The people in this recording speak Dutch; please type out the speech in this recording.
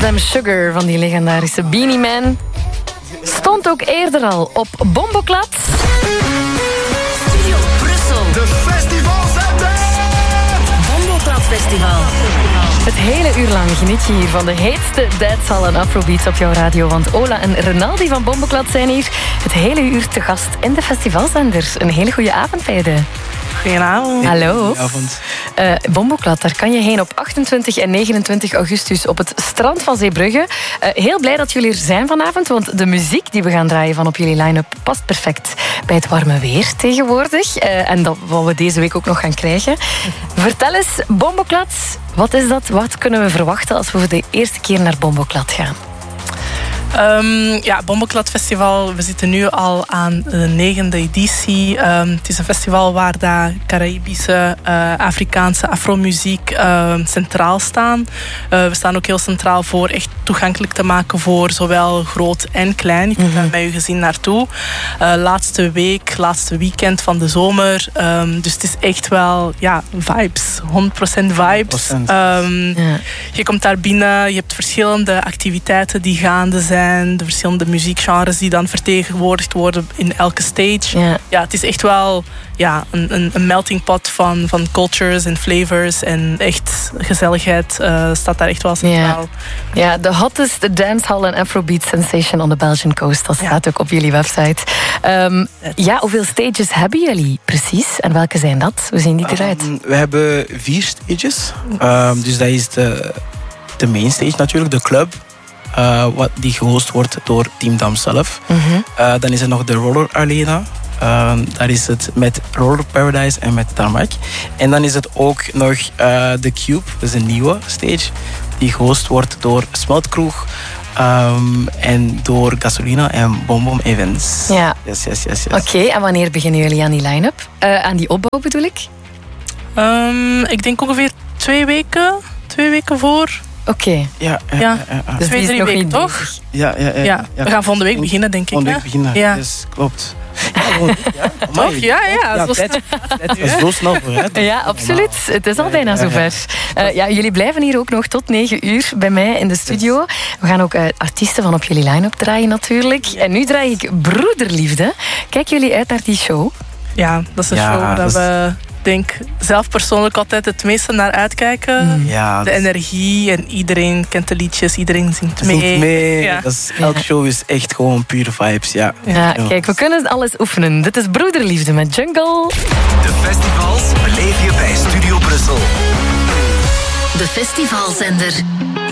Them Sugar van die legendarische Beanie Man. Stond ook eerder al op Bomboclat. Studio Brussel. De festivalzender! Bomboclat Festival. Het hele uur lang geniet je hier van de heetste dancehall en afrobeats op jouw radio. Want Ola en Renaldi van Bomboclat zijn hier het hele uur te gast in de festivalzender. Een hele goede avond, beiden. Goedenavond. Hallo. Goedenavond. Bomboclat, daar kan je heen op 28 en 29 augustus op het strand van Zeebrugge. Heel blij dat jullie er zijn vanavond, want de muziek die we gaan draaien van op jullie line-up past perfect bij het warme weer tegenwoordig. En dat wat we deze week ook nog gaan krijgen. Vertel eens, Bomboclat, wat is dat? Wat kunnen we verwachten als we voor de eerste keer naar Bomboclat gaan? Bomboclat Festival. We zitten nu al aan de 9e editie. Het is een festival waar de Caraïbische, Afrikaanse afromuziek centraal staan. We staan ook heel centraal voor echt toegankelijk te maken voor zowel groot en klein. Je kunt daar met je gezin naartoe. Laatste weekend van de zomer. Dus het is echt wel vibes. 100% vibes. Je komt daar binnen. Je hebt verschillende activiteiten die gaande zijn. De verschillende muziekgenres die dan vertegenwoordigd worden in elke stage. Ja, het is echt wel een melting pot van cultures en flavors. En echt gezelligheid staat daar echt wel centraal. Ja, de hottest dancehall en afrobeat sensation on the Belgian coast. Dat staat ook op jullie website. Hoeveel stages hebben jullie precies? En welke zijn dat? Hoe zien die eruit? We hebben 4 stages. Dus dat is de main stage natuurlijk, de club. Die gehost wordt door Team Dam zelf. Dan is er nog de Roller Arena. Daar is het met Roller Paradise en met Tarmac. En dan is het ook nog de Cube. Dat is een nieuwe stage. Die gehost wordt door Smeltkroeg. En door Gasolina en BomBom Events. Ja. Yes. Oké, en wanneer beginnen jullie aan die line-up? Aan die opbouw bedoel ik? Ik denk ongeveer 2 weken. 2 weken voor. Oké. Ja. Dus 2-3 bezig. weken, toch? Ja. We gaan volgende week beginnen, denk ik. Volgende week beginnen, yes, klopt. Toch? Ja. Het is zo snel vooruit. Ja, absoluut. Het is al bijna zover. Jullie blijven hier ook nog tot 9 uur bij mij in de studio. We gaan ook artiesten van op jullie line-up draaien natuurlijk. En nu draai ik Broederliefde. Kijken jullie uit naar die show? Ja, dat is een show dat we... denk zelf persoonlijk altijd het meeste naar uitkijken. De energie en iedereen kent de liedjes, iedereen zingt mee. Ja. Elke show is echt gewoon pure vibes. Ja, kijk, we kunnen alles oefenen. Dit is Broederliefde met Jungle. De festivals beleef je bij Studio Brussel. De festivalzender.